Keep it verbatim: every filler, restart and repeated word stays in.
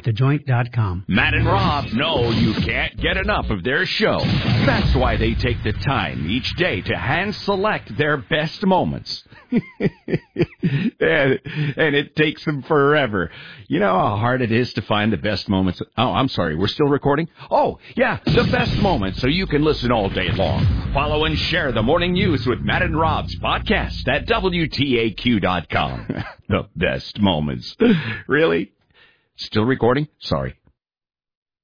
at the joint dot com. Matt and Rob know you can't get enough of their show. That's why they take the time each day to hand-select their best moments. and, and it takes them forever. You know how hard it is to find the best moments? Oh, I'm sorry. We're still recording? Oh, yeah, the best moments so you can listen all day long. Follow and share the morning news with Matt and Rob's podcast at W T A Q dot com. The best moments. Really? Still recording? Sorry.